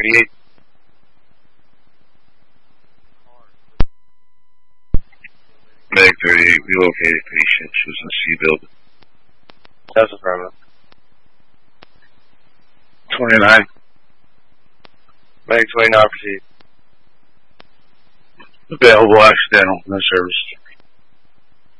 38. Meg 38, we located patient. She was in the C building. That's affirmative. 29. Meg 29, proceed. Available accidental, no service.